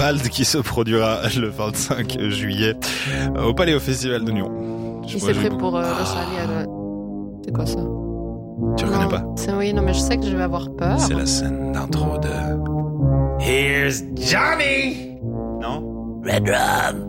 Vald qui se produira le 25 juillet au Palais au Festival de Nyon. Il s'est prêt pour Rosalia. C'est quoi ça? Tu reconnais pas? Oui, non, mais je sais que je vais avoir peur. C'est la scène d'intro de Here's Johnny! Non? Red Rum!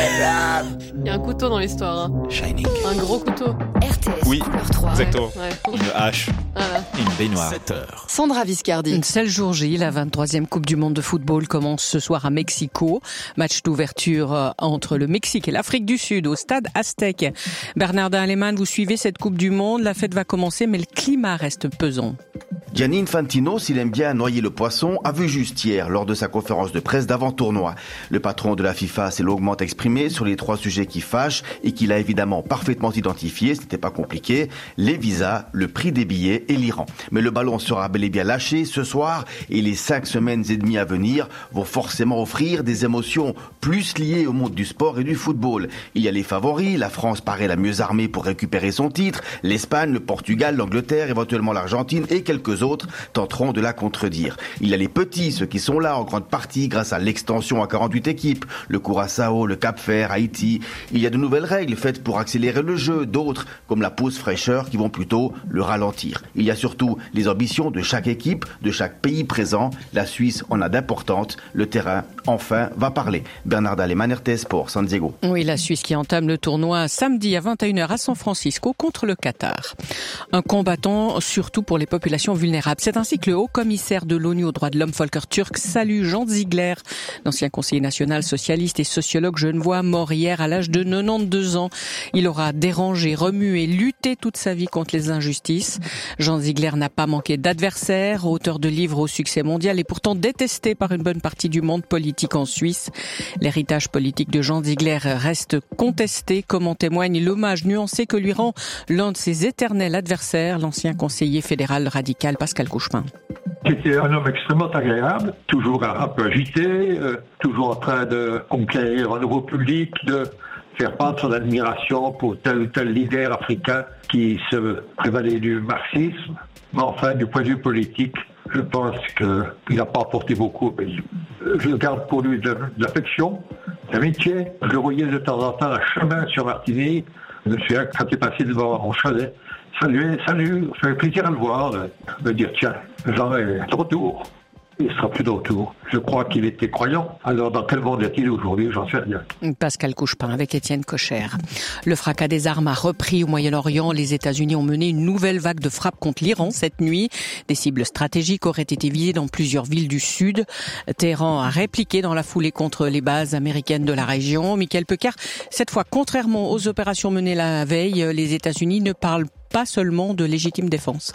Il y a un couteau dans l'histoire. Hein. Shining. Un gros couteau. RTS Oui, couleur 3. exactement. Ouais. Une hache. Voilà. Et une baignoire. 7h. Sandra Viscardi. C'est le jour J, la 23e Coupe du Monde de football commence ce soir à Mexico. Match d'ouverture entre le Mexique et l'Afrique du Sud au stade Aztec. Bernardin Aleman, vous suivez cette Coupe du Monde. La fête va commencer, mais le climat reste pesant. Gianni Infantino, s'il aime bien noyer le poisson, a vu juste hier lors de sa conférence de presse d'avant-tournoi. Le patron de la FIFA s'est longuement exprimé sur les 3 sujets qui fâchent et qu'il a évidemment parfaitement identifié, ce n'était pas compliqué, les visas, le prix des billets et l'Iran. Mais le ballon sera bel et bien lâché ce soir et les 5 semaines et demie à venir vont forcément offrir des émotions plus liées au monde du sport et du football. Il y a les favoris, la France paraît la mieux armée pour récupérer son titre, l'Espagne, le Portugal, l'Angleterre, éventuellement l'Argentine et quelques autres tenteront de la contredire. Il y a les petits, ceux qui sont là en grande partie grâce à l'extension à 48 équipes, le Curaçao, le Cap-Vert, Haïti. Il y a de nouvelles règles faites pour accélérer le jeu, d'autres comme la pause fraîcheur qui vont plutôt le ralentir. Il y a surtout les ambitions de chaque équipe, de chaque pays présent. La Suisse en a d'importantes. Le terrain, enfin, va parler. Bernard Aleman, RTS Sport, San Diego. Oui, la Suisse qui entame le tournoi samedi à 21h à San Francisco contre le Qatar. Un combattant surtout pour les populations vulnérables. C'est ainsi que le haut-commissaire de l'ONU aux droits de l'homme, Volker Turk, salue Jean Ziegler, l'ancien conseiller national socialiste et sociologue genevois, mort hier à l'âge de 92 ans. Il aura dérangé, remué, lutté toute sa vie contre les injustices. Jean Ziegler n'a pas manqué d'adversaires, auteur de livres au succès mondial et pourtant détesté par une bonne partie du monde politique en Suisse. L'héritage politique de Jean Ziegler reste contesté, comme en témoigne l'hommage nuancé que lui rend l'un de ses éternels adversaires, l'ancien conseiller fédéral radical Pascal Couchepin. C'était un homme extrêmement agréable, toujours un peu agité, toujours en train de conquérir un nouveau public, de faire part de son admiration pour tel ou tel leader africain qui se prévalait du marxisme. Mais enfin, du point de vue politique, je pense qu'il n'a pas apporté beaucoup au pays. Je garde pour lui de l'affection, de l'amitié. Je le voyais de temps en temps à chemin sur Martigny. Je me souviens quand il est passé devant mon chalet. Salut, ça fait plaisir à le voir, de dire tiens, Jean est de retour. Il sera plus de retour. Je crois qu'il était croyant. Alors, dans quel monde est-il aujourd'hui? J'en sais rien. Pascal Couchepin avec Étienne Cocher. Le fracas des armes a repris au Moyen-Orient. Les États-Unis ont mené une nouvelle vague de frappes contre l'Iran cette nuit. Des cibles stratégiques auraient été visées dans plusieurs villes du Sud. Téhéran a répliqué dans la foulée contre les bases américaines de la région. Michael Pecard, cette fois, contrairement aux opérations menées la veille, les États-Unis ne parlent pas seulement de légitime défense.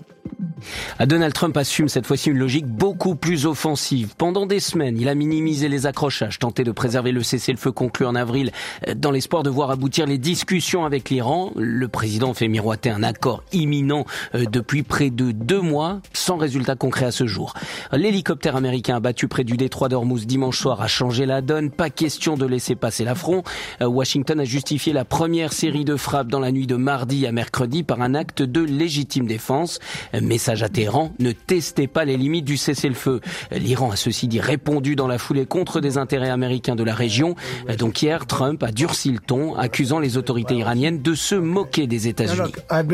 Donald Trump assume cette fois-ci une logique beaucoup plus offensive. Pendant des semaines, il a minimisé les accrochages, tenté de préserver le cessez-le-feu conclu en avril dans l'espoir de voir aboutir les discussions avec l'Iran. Le président fait miroiter un accord imminent depuis près de 2 mois, sans résultat concret à ce jour. L'hélicoptère américain abattu près du détroit d'Ormuz dimanche soir a changé la donne. Pas question de laisser passer l'affront. Washington a justifié la première série de frappes dans la nuit de mardi à mercredi par un acte de légitime défense. Message à Téhéran, ne testez pas les limites du cessez-le-feu. L'Iran a ceci dit répondu dans la foulée contre des intérêts américains de la région. Donc hier, Trump a durci le ton, accusant les autorités iraniennes de se moquer des États-Unis.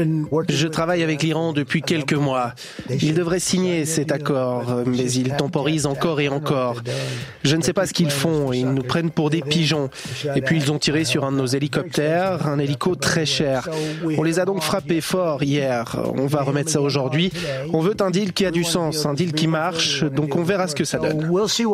Je travaille avec l'Iran depuis quelques mois. Ils devraient signer cet accord, mais ils temporisent encore et encore. Je ne sais pas ce qu'ils font, ils nous prennent pour des pigeons. Et puis ils ont tiré sur un de nos hélicoptères, un hélico très cher. On les a donc frappés fort hier. On va remettre ça aujourd'hui. On veut un deal qui a du sens, un deal qui marche, donc on verra ce que ça donne.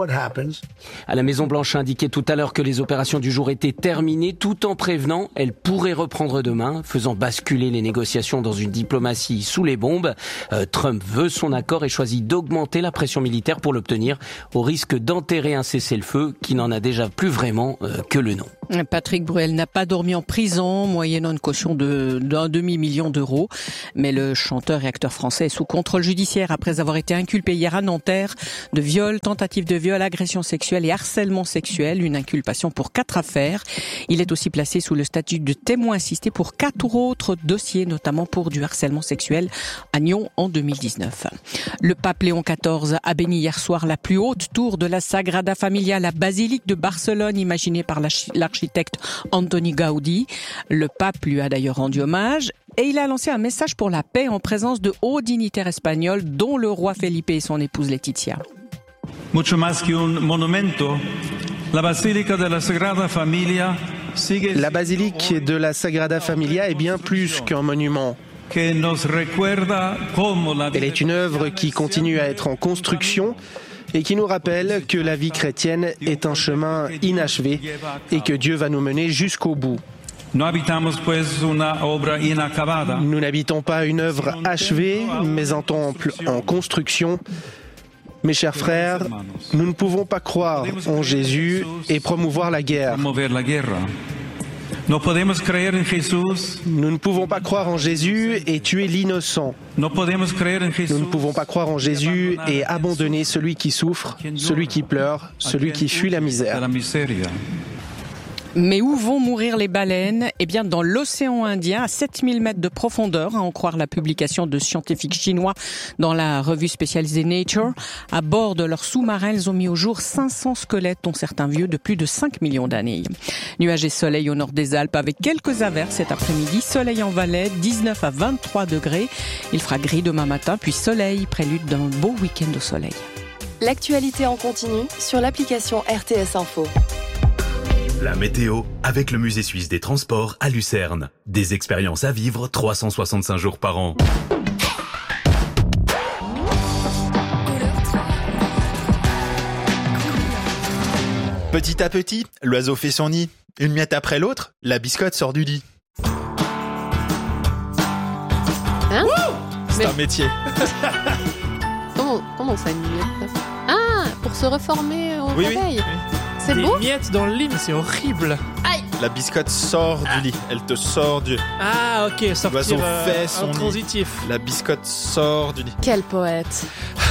À la Maison-Blanche a indiqué tout à l'heure que les opérations du jour étaient terminées, tout en prévenant elles pourraient reprendre demain, faisant basculer les négociations dans une diplomatie sous les bombes. Trump veut son accord et choisit d'augmenter la pression militaire pour l'obtenir, au risque d'enterrer un cessez-le-feu qui n'en a déjà plus vraiment que le nom. Patrick Bruel n'a pas dormi en prison, moyennant une caution d'un demi-million d'euros. Mais le chanteur et acteur français est sous contrôle judiciaire après avoir été inculpé hier à Nanterre de viol, tentative de viol, agression sexuelle et harcèlement sexuel. Une inculpation pour 4 affaires. Il est aussi placé sous le statut de témoin assisté pour 4 autres dossiers, notamment pour du harcèlement sexuel à Nyon en 2019. Le pape Léon XIV a béni hier soir la plus haute tour de la Sagrada Familia, la basilique de Barcelone, imaginée par l'architecte Antoni Gaudí. Le pape lui a d'ailleurs rendu hommage et il a lancé un message pour la paix en présence de hauts dignitaires espagnols, dont le roi Felipe et son épouse Letizia. Mucho más que un monumento, la basílica de la Sagrada Familia sigue. La basilique de la Sagrada Familia est bien plus qu'un monument. Elle est une œuvre qui continue à être en construction et qui nous rappelle que la vie chrétienne est un chemin inachevé et que Dieu va nous mener jusqu'au bout. Nous n'habitons pas une œuvre achevée, mais un temple en construction. Mes chers frères, nous ne pouvons pas croire en Jésus et promouvoir la guerre. Nous ne pouvons pas croire en Jésus et tuer l'innocent. Nous ne pouvons pas croire en Jésus et abandonner celui qui souffre, celui qui pleure, celui qui fuit la misère. Mais où vont mourir les baleines ? Eh bien, dans l'océan Indien, à 7000 mètres de profondeur, à en croire la publication de scientifiques chinois dans la revue spécialisée Nature. À bord de leurs sous-marins, ils ont mis au jour 500 squelettes, dont certains vieux de plus de 5 millions d'années. Nuages et soleil au nord des Alpes, avec quelques averses cet après-midi. Soleil en Valais, 19 à 23 degrés. Il fera gris demain matin, puis soleil, prélude d'un beau week-end au soleil. L'actualité en continu sur l'application RTS Info. La météo avec le Musée suisse des transports à Lucerne. Des expériences à vivre 365 jours par an. Petit à petit, l'oiseau fait son nid. Une miette après l'autre, la biscotte sort du lit. Hein ? C'est un métier. Comment ça, une miette ? Ah, pour se reformer au réveil. Oui. C'est beau ? Des miettes dans le lit, mais c'est horrible. Aïe ! La biscotte sort du lit. Elle te sort du... Ah, ok, sortir l'oiseau fait son intransitif. nid. La biscotte sort du lit. Quel poète.